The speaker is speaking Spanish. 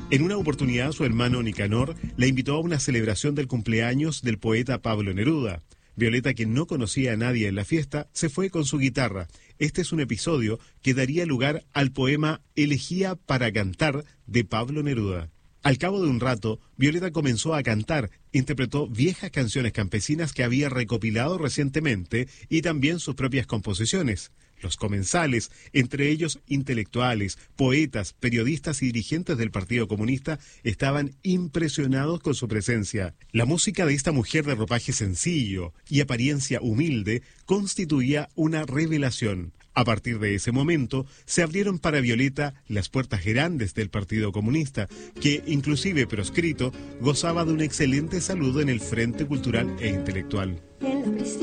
En una oportunidad, su hermano Nicanor la invitó a una celebración del cumpleaños del poeta Pablo Neruda. Violeta, que no conocía a nadie en la fiesta, se fue con su guitarra. Este es un episodio que daría lugar al poema Elegía para cantar de Pablo Neruda. Al cabo de un rato, Violeta comenzó a cantar, interpretó viejas canciones campesinas que había recopilado recientemente y también sus propias composiciones. Los comensales, entre ellos intelectuales, poetas, periodistas y dirigentes del Partido Comunista, estaban impresionados con su presencia. La música de esta mujer de ropaje sencillo y apariencia humilde constituía una revelación. A partir de ese momento, se abrieron para Violeta las puertas grandes del Partido Comunista, que, inclusive proscrito, gozaba de una excelente salud en el frente cultural e intelectual.